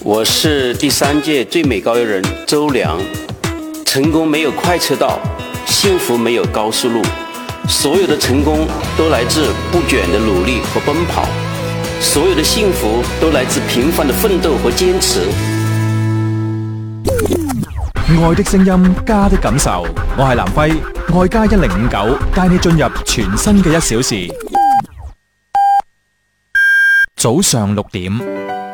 我是第3届最美高邮人周良。成功没有快车道，幸福没有高速路，所有的成功都来自不倦的努力和奔跑，所有的幸福都來自平凡的奮鬥和堅持。 愛的聲音，家的感受。我係南輝，愛家1059，帶你進入全新嘅1小時。早上6點。